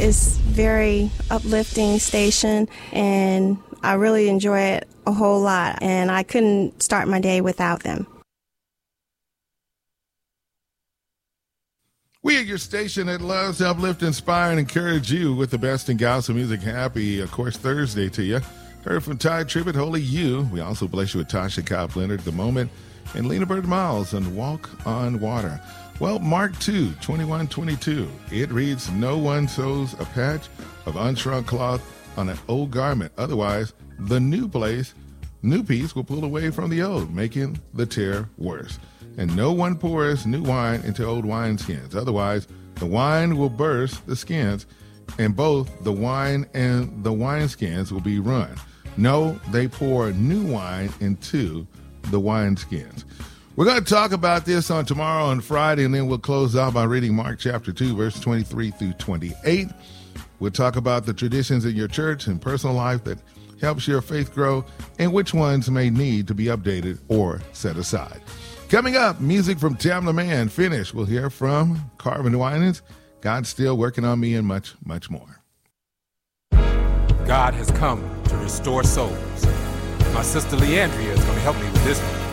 is very uplifting station, and I really enjoy it a whole lot, and I couldn't start my day without them. We at your station that loves to uplift, inspire, and encourage you with the best in gospel music. Happy, of course, Thursday to you. Heard from Ty Tribbett, Holy You. We also bless you with Tasha Cobb Leonard, The Moment, and Lena Bird Miles and Walk on Water. Well, Mark 2, 21-22. It reads, no one sews a patch of unshrunk cloth on an old garment. Otherwise, the new piece will pull away from the old, making the tear worse. And no one pours new wine into old wineskins. Otherwise, the wine will burst the skins, and both the wine and the wineskins will be ruined. No, they pour new wine into the wineskins. We're going to talk about this on tomorrow and Friday, and then we'll close out by reading Mark chapter 2, verse 23 through 28. We'll talk about the traditions in your church and personal life that helps your faith grow, and which ones may need to be updated or set aside. Coming up, music from Tamla Mann. Finish, we'll hear from Carvin Winans, God's Still Working on Me, and much, much more. God has come to restore souls. My sister Leandria is going to help me with this one.